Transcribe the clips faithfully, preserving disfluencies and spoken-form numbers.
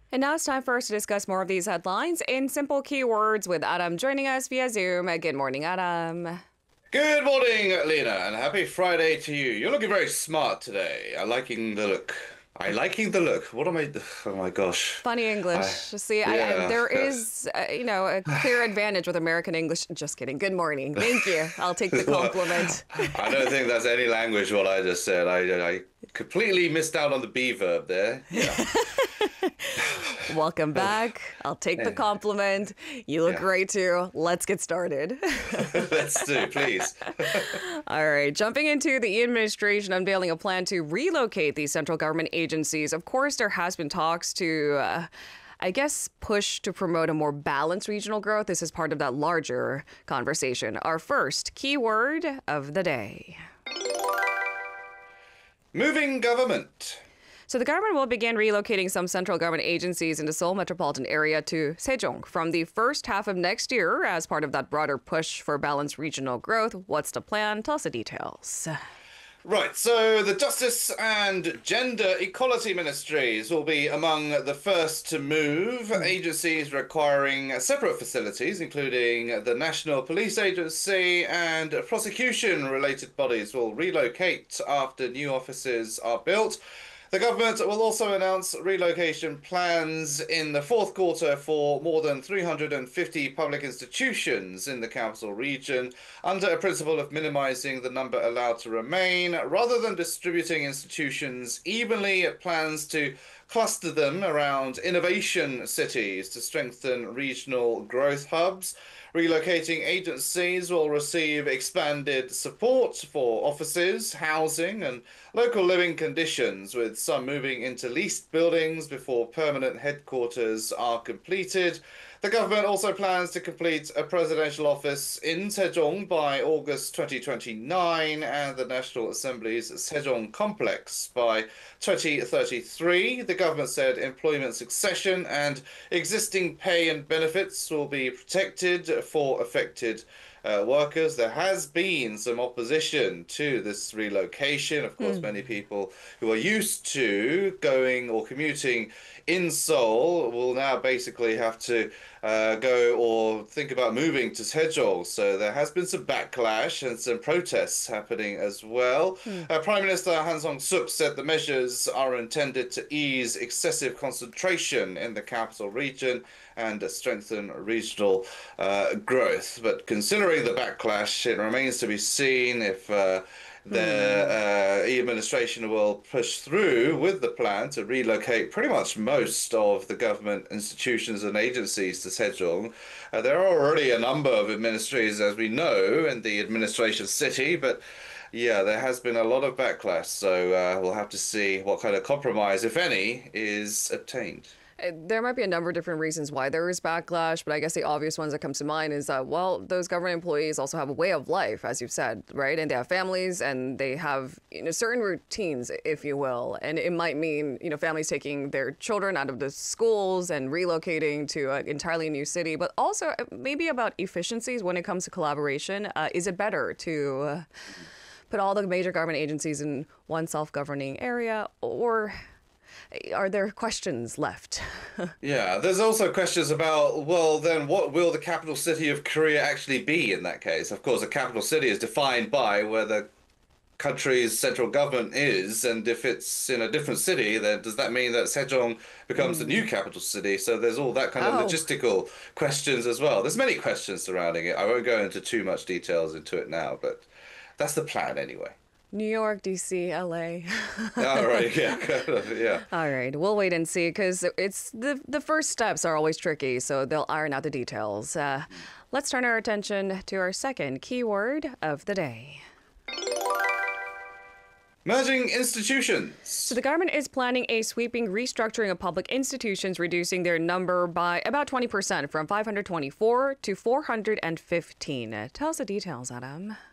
And now it's time for us to discuss more of these headlines in simple keywords with Adam joining us via Zoom. Good morning, Adam. Good morning, Lena, and happy Friday to you. You're looking very smart today. I'm liking the look. I liking the look. What am I? Oh my gosh. Funny English. I, See, I, I, yeah. there is, uh, you know, a clear advantage with American English. Just kidding. Good morning. Thank you. I'll take the compliment. I don't think that's any language what I just said. I, I completely missed out on the B verb there. Yeah. Welcome back. I'll take the compliment. You look Yeah. great too. Let's get started. Let's do, please. All right. Jumping into the administration unveiling a plan to relocate these central government agencies. Of course, there has been talks to, uh, I guess, push to promote a more balanced regional growth. This is part of that larger conversation. Our first keyword of the day. Moving government. So the government will begin relocating some central government agencies in the Seoul metropolitan area to Sejong from the first half of next year as part of that broader push for balanced regional growth. What's the plan? Tell us the details. Right, so the Justice and Gender Equality Ministries will be among the first to move. Agencies requiring separate facilities, including the National Police Agency and prosecution-related bodies, will relocate after new offices are built. The government will also announce relocation plans in the fourth quarter for more than three hundred fifty public institutions in the capital region under a principle of minimizing the number allowed to remain. Rather than distributing institutions evenly, it plans to cluster them around innovation cities to strengthen regional growth hubs. Relocating agencies will receive expanded support for offices, housing, and local living conditions, with some moving into leased buildings before permanent headquarters are completed. The government also plans to complete a presidential office in Sejong by August twenty twenty-nine and the National Assembly's Sejong complex by twenty thirty-three. The government said employment succession and existing pay and benefits will be protected for affected Uh, workers. There has been some opposition to this relocation. Of course, mm. many people who are used to going or commuting in Seoul will now basically have to uh, go or think about moving to Sejong. So there has been some backlash and some protests happening as well. Mm. Uh, Prime Minister Han Song-suk said the measures are intended to ease excessive concentration in the capital region and strengthen regional uh, growth. But considering the backlash, it remains to be seen if uh, the uh, administration will push through with the plan to relocate pretty much most of the government institutions and agencies to Sejong. Uh, there are already a number of ministries, as we know, in the administration city, but yeah, there has been a lot of backlash, so uh, we'll have to see what kind of compromise, if any, is obtained. There might be a number of different reasons why there is backlash, but I guess the obvious ones that comes to mind is that, well, those government employees also have a way of life, as you've said, right? And they have families and they have, you know, certain routines, if you will. And it might mean, you know, families taking their children out of the schools and relocating to an entirely new city, but also maybe about efficiencies when it comes to collaboration. Uh, is it better to uh, put all the major government agencies in one self-governing area, or are there questions left? Yeah, there's also questions about, well, then what will the capital city of Korea actually be in that case? Of course, the capital city is defined by where the country's central government is, and if it's in a different city, then does that mean that Sejong becomes mm. the new capital city? So there's all that kind of oh. logistical questions as well. There's many questions surrounding it. I won't go into too much details into it now, but that's the plan anyway. New York, D C, L A. All right, yeah, yeah. All right, we'll wait and see, because it's the the first steps are always tricky, so they'll iron out the details. Uh, let's turn our attention to our second keyword of the day. Merging institutions. So the government is planning a sweeping restructuring of public institutions, reducing their number by about twenty percent from five hundred twenty-four to four hundred fifteen. Tell us the details, Adam.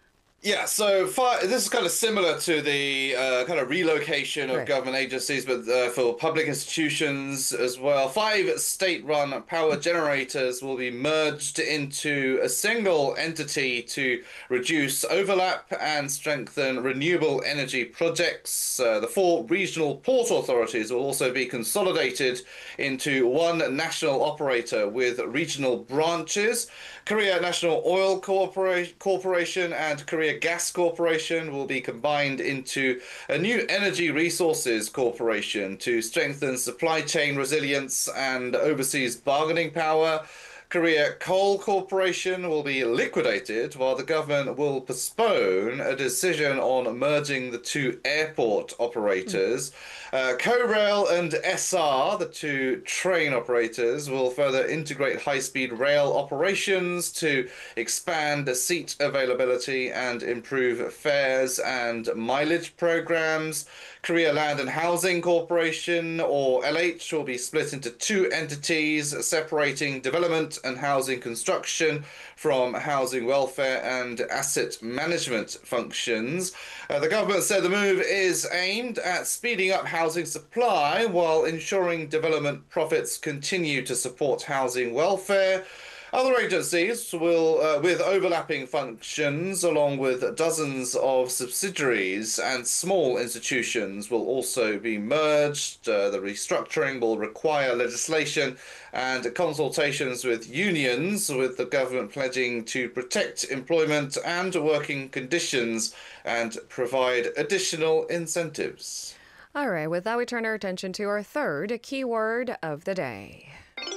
Yeah, so fi this is kind of similar to the uh, kind of relocation of Right. government agencies, but uh, for public institutions as well. Five state-run power generators will be merged into a single entity to reduce overlap and strengthen renewable energy projects. Uh, the four regional port authorities will also be consolidated into one national operator with regional branches. Korea National Oil Corpora- Corporation and Korea Gas Corporation will be combined into a new Energy Resources Corporation to strengthen supply chain resilience and overseas bargaining power. Korea Coal Corporation will be liquidated, while the government will postpone a decision on merging the two airport operators. Uh, KORAIL and S R, the two train operators, will further integrate high-speed rail operations to expand seat availability and improve fares and mileage programs. Korea Land and Housing Corporation, or L H, will be split into two entities, separating development and housing construction from housing welfare and asset management functions. Uh, the government said the move is aimed at speeding up housing supply while ensuring development profits continue to support housing welfare. Other agencies will, uh, with overlapping functions, along with dozens of subsidiaries and small institutions, will also be merged. Uh, the restructuring will require legislation and consultations with unions, with the government pledging to protect employment and working conditions and provide additional incentives. All right, with that, we turn our attention to our third keyword of the day.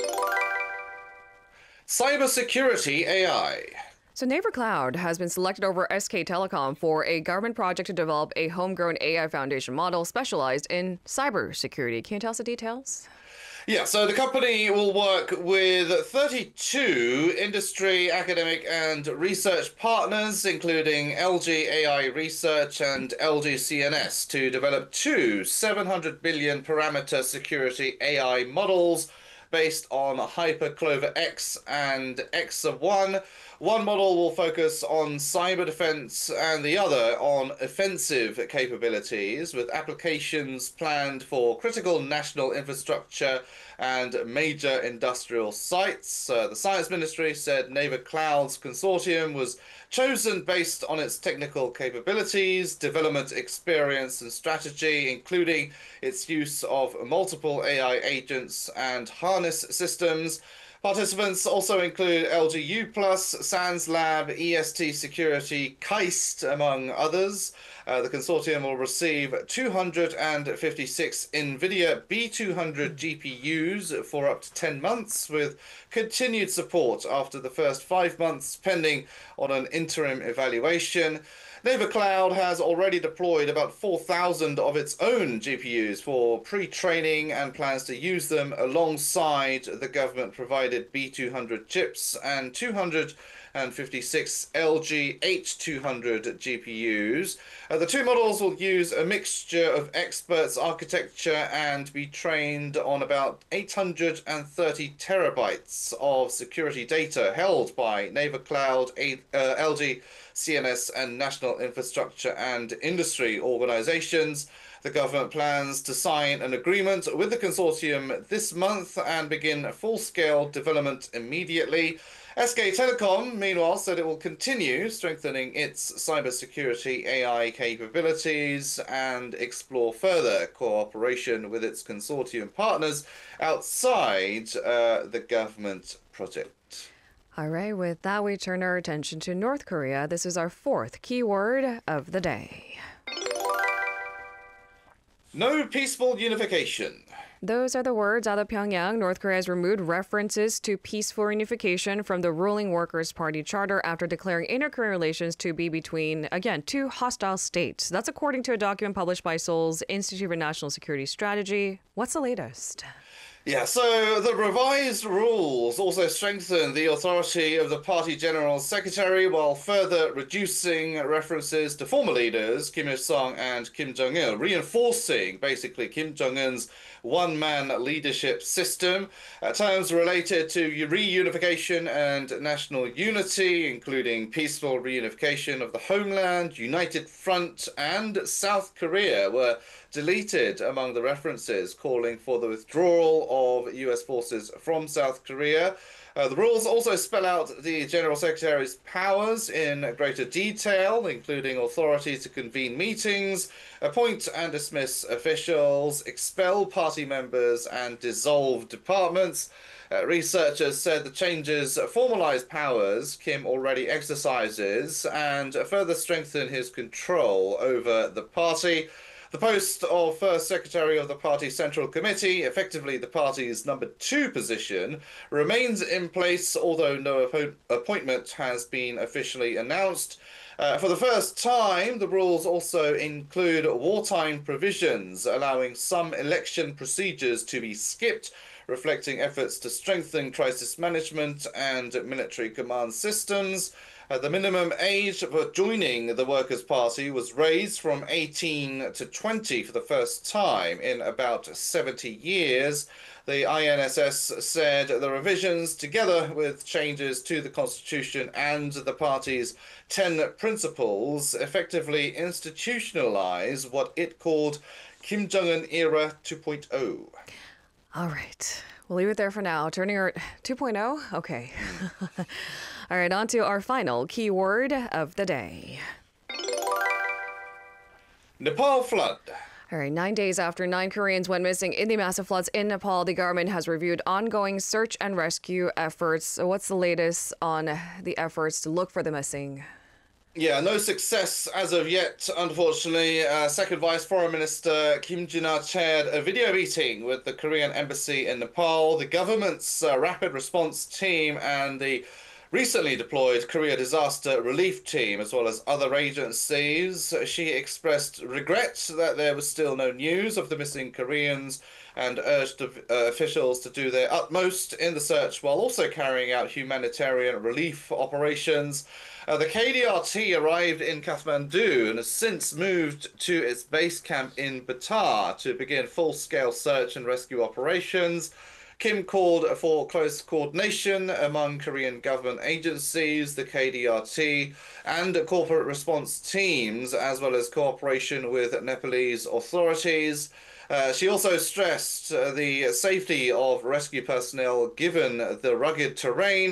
Cybersecurity A I. So Naver Cloud has been selected over S K Telecom for a government project to develop a homegrown A I foundation model specialized in cybersecurity. Can you tell us the details? Yeah, so the company will work with thirty-two industry, academic, and research partners, including L G A I Research and L G C N S, to develop two seven hundred billion parameter security A I models based on HyperClover X and X of one. One model will focus on cyber defense and the other on offensive capabilities, with applications planned for critical national infrastructure and major industrial sites. Uh, the Science Ministry said Naver Cloud's consortium was chosen based on its technical capabilities, development experience, and strategy, including its use of multiple A I agents and harness systems. Participants also include L G U plus, SANS Lab, E S T Security, KAIST, among others. Uh, the consortium will receive two hundred fifty-six NVIDIA B two hundred G P Us for up to ten months, with continued support after the first five months, pending on an interim evaluation. Naver Cloud has already deployed about four thousand of its own G P Us for pre-training and plans to use them alongside the government-provided B two hundred chips and two hundred fifty-six L G H two hundred G P Us. Uh, the two models will use a mixture of experts architecture and be trained on about eight hundred thirty terabytes of security data held by Naver Cloud, uh, L G C N S, and national infrastructure and industry organizations. The government plans to sign an agreement with the consortium this month and begin full-scale development immediately. S K Telecom, meanwhile, said it will continue strengthening its cybersecurity A I capabilities and explore further cooperation with its consortium partners outside uh, the government project. All right, with that, we turn our attention to North Korea. This is our fourth keyword of the day. No peaceful unification. Those are the words out of Pyongyang. North Korea has removed references to peaceful unification from the ruling Workers' Party charter after declaring inter-Korean relations to be between, again, two hostile states. That's according to a document published by Seoul's Institute for National Security Strategy. What's the latest? Yeah, so the revised rules also strengthen the authority of the party general secretary while further reducing references to former leaders Kim Il-sung and Kim Jong-il, reinforcing basically Kim Jong-un's one-man leadership system. Uh, terms related to reunification and national unity, including peaceful reunification of the homeland, United Front, and South Korea, were deleted among the references, calling for the withdrawal of U S forces from South Korea. Uh, the rules also spell out the General Secretary's powers in greater detail, including authority to convene meetings, appoint and dismiss officials, expel party members, and dissolve departments. Uh, researchers said the changes formalize powers Kim already exercises and further strengthen his control over the party. The post of First Secretary of the Party Central Committee, effectively the party's number two position, remains in place, although no appo- appointment has been officially announced. Uh, for the first time, the rules also include wartime provisions, allowing some election procedures to be skipped, reflecting efforts to strengthen crisis management and military command systems. Uh, the minimum age for joining the Workers' Party was raised from eighteen to twenty for the first time in about seventy years. The I N S S said the revisions, together with changes to the Constitution and the party's ten principles, effectively institutionalize what it called Kim Jong-un era two point oh. All right. We'll leave it there for now. Turning our two point oh? Okay. All right, on to our final keyword of the day. Nepal flood. All right, nine days after nine Koreans went missing in the massive floods in Nepal, the government has reviewed ongoing search and rescue efforts. So what's the latest on the efforts to look for the missing? Yeah, no success as of yet, unfortunately. Uh, Second Vice Foreign Minister Kim Jin-ah chaired a video meeting with the Korean embassy in Nepal, the government's uh, rapid response team, and the recently deployed Korea Disaster Relief Team, as well as other agencies. She expressed regret that there was still no news of the missing Koreans and urged uh, officials to do their utmost in the search while also carrying out humanitarian relief operations. Uh, the K D R T arrived in Kathmandu and has since moved to its base camp in Batar to begin full-scale search and rescue operations. Kim called for close coordination among Korean government agencies, the K D R T, and corporate response teams, as well as cooperation with Nepalese authorities. Uh, she also stressed uh, the safety of rescue personnel given the rugged terrain,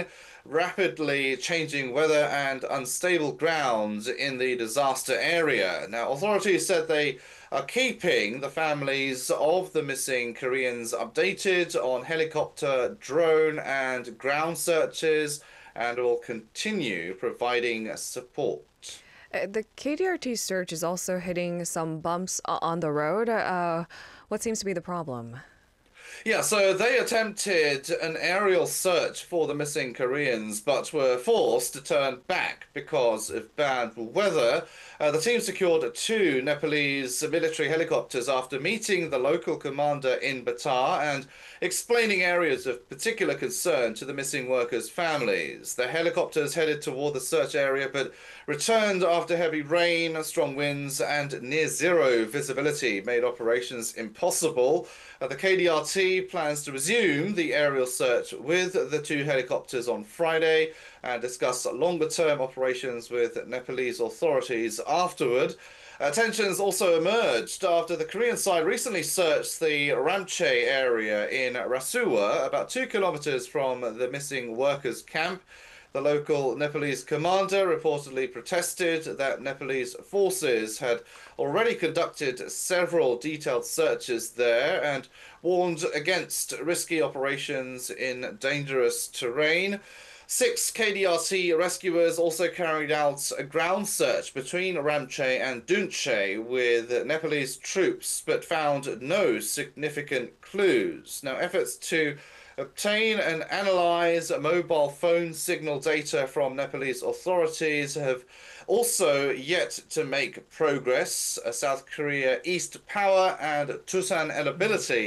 rapidly changing weather, and unstable ground in the disaster area. Now, authorities said they are keeping the families of the missing Koreans updated on helicopter, drone, and ground searches, and will continue providing support. Uh, the K D R T search is also hitting some bumps o- on the road. Uh, what seems to be the problem? Yeah, so they attempted an aerial search for the missing Koreans, but were forced to turn back because of bad weather. Uh, the team secured two Nepalese military helicopters after meeting the local commander in Batar and explaining areas of particular concern to the missing workers' families. The helicopters headed toward the search area, but returned after heavy rain, strong winds, and near zero visibility made operations impossible. Uh, the K D R T plans to resume the aerial search with the two helicopters on Friday and discuss longer-term operations with Nepalese authorities afterward. Uh, tensions also emerged after the Korean side recently searched the Ramche area in Rasuwa, about two kilometers from the missing workers' camp. The local Nepalese commander reportedly protested that Nepalese forces had already conducted several detailed searches there and warned against risky operations in dangerous terrain. Six K D R T rescuers also carried out a ground search between Ramche and Dunche with Nepalese troops, but found no significant clues. Now, efforts to obtain and analyze mobile phone signal data from Nepalese authorities have also yet to make progress. South Korea East Power and Tusan Ability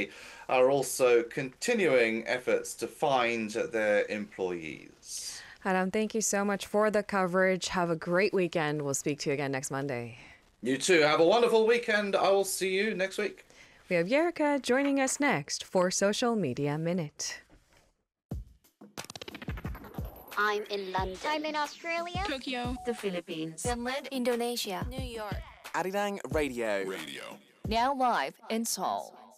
are also continuing efforts to find their employees. Adam, thank you so much for the coverage. Have a great weekend. We'll speak to you again next Monday. You too. Have a wonderful weekend. I will see you next week. We have Yerika joining us next for Social Media Minute. I'm in London. I'm in Australia. Tokyo. The Philippines. Finland. Indonesia. New York. Arirang Radio. Radio. Now live in Seoul.